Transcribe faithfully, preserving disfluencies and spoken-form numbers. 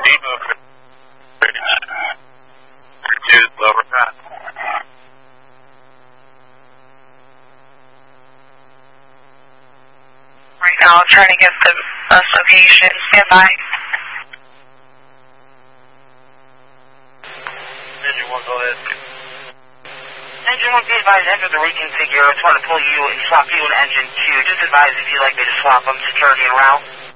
Lima, two, overpass. Right now, I'm trying to get the bus location. Stand by. Engine one, go ahead. Engine one, be advised, enter the reconfigure. I just want to pull you and swap you and engine two. Just advise if you'd like me to swap them, security and route.